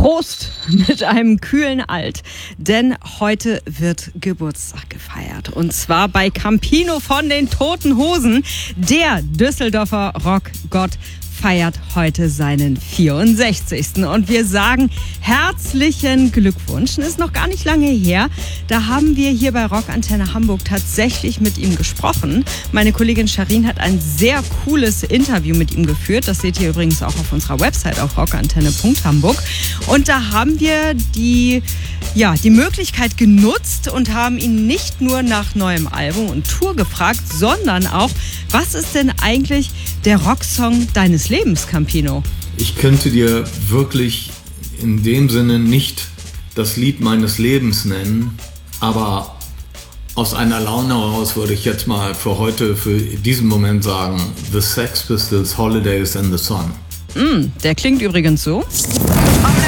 Prost mit einem kühlen Alt, denn heute wird Geburtstag gefeiert und zwar bei Campino von den Toten Hosen. Der Düsseldorfer Rockgott feiert heute seinen 64. Und wir sagen herzlichen Glückwunsch. Ist noch gar nicht lange her. Da haben wir hier bei Rockantenne Hamburg tatsächlich mit ihm gesprochen. Meine Kollegin Sharin hat ein sehr cooles Interview mit ihm geführt. Das seht ihr übrigens auch auf unserer Website auf rockantenne.hamburg. Und da haben wir die Möglichkeit genutzt und haben ihn nicht nur nach neuem Album und Tour gefragt, sondern auch, was ist denn eigentlich der Rocksong deines Lebens, Campino? Ich könnte dir wirklich in dem Sinne nicht das Lied meines Lebens nennen, aber aus einer Laune heraus würde ich jetzt mal für diesen Moment sagen, The Sex Pistols, Holidays in the Sun. Der klingt übrigens so.